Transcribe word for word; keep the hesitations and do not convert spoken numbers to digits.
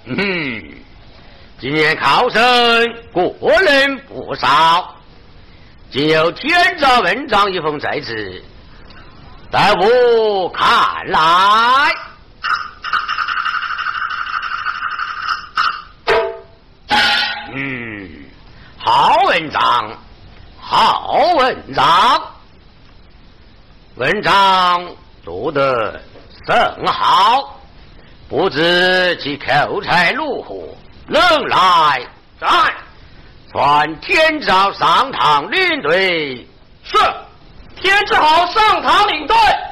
嗯，今年考生过人不少，仅有天照文章一封在此，待我看来。嗯，好文章，好文章，文章读得甚好，不知其口才如何，能来在传天照上堂领队。 是，天之好上堂领队。